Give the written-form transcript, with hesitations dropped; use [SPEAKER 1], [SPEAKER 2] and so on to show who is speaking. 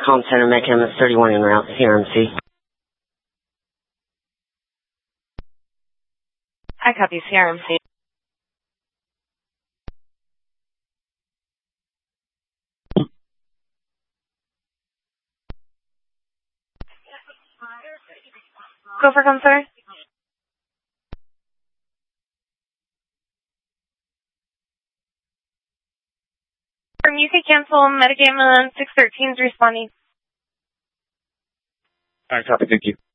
[SPEAKER 1] Calm Center, Metcalf 31 en route, CRMC.
[SPEAKER 2] I copy CRMC. Go for Calm Center. You can cancel Metagame 613 is responding.
[SPEAKER 3] Alright, copy, thank you.